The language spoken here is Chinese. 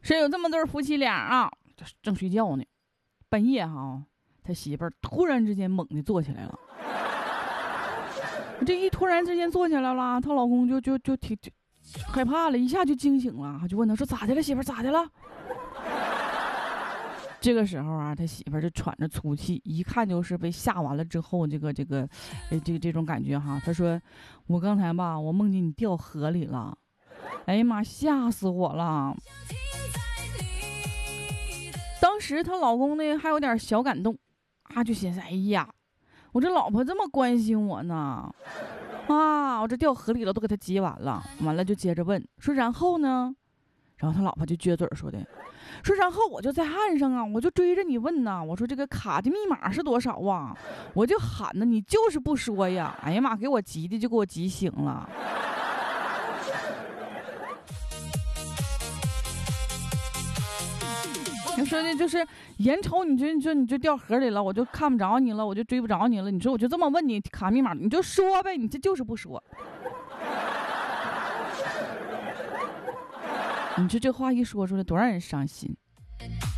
是有这么对夫妻俩啊，正睡觉呢，半夜哈，他媳妇儿突然之间猛地坐起来了。这一突然之间坐起来了，她老公就挺害怕了，一下就惊醒了，就问他说：“咋的了，媳妇儿？咋的了？”这个时候啊，他媳妇儿就喘着粗气，一看就是被吓完了之后这种感觉哈。他说：“我刚才吧，我梦见你掉河里了，哎呀妈，吓死我了。”当时她老公呢还有点小感动，就寻思：“哎呀，我这老婆这么关心我呢，我这掉河里了都给她接完了。”完了就接着问说：“然后呢？”然后他老婆就撅嘴说然后我就在岸上啊，我就追着你问呐，我说这个卡的密码是多少啊？我就喊呢，你就是不说呀！哎呀妈，给我急的就给我急醒了。你说的就是眼瞅你就掉河里了，我就看不着你了，我就追不着你了。你说我就这么问你卡密码，你就说呗，你这就是不说。你说这话一说出来多让人伤心。